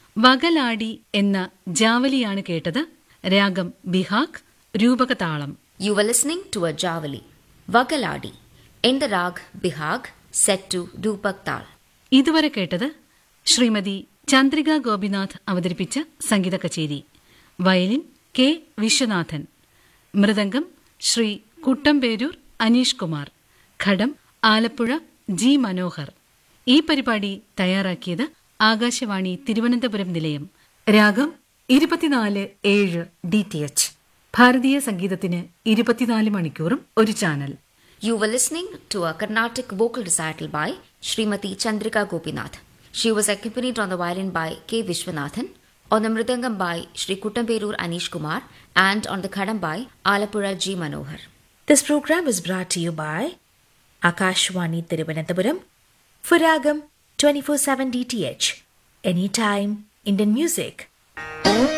വകലാടി എന്ന ജാവലിയാണ് കേട്ടത്. രാഗം Behag, രൂപകതാളം. You were listening to a Javali, Vagaladi, in the rag Bihag, set to Rupak Tal. ഇതുവരെ കേട്ടത് ശ്രീമതി ചന്ദ്രിക ഗോപിനാഥ് അവതരിപ്പിച്ച സംഗീത കച്ചേരി. വയലിൻ കെ വിശ്വനാഥൻ, മൃദംഗം ശ്രീ കുട്ടമ്പേരൂർ അനീഷ് കുമാർ, ഘടം ആലപ്പുഴ ജി മനോഹർ. ഈ പരിപാടി തയ്യാറാക്കിയത് ആകാശവാണി തിരുവനന്തപുരം നിലയം. രാഗം 24/7 DTH. ഭാരതീയ സംഗീതത്തിന് 24 മണിക്കൂറും ഒരു channel. You were listening to a Carnatic vocal recital by Srimati Chandrika Gopinath. She was accompanied on the violin by K. Vishwanathan, on the mridangam by Sri Kuttamperur Anish Kumar, and on the khadam by Alapura G. Manohar. This program is brought to you by Akashwani Thiruvananthapuram for Ragam 24/7 DTH. Anytime Indian music.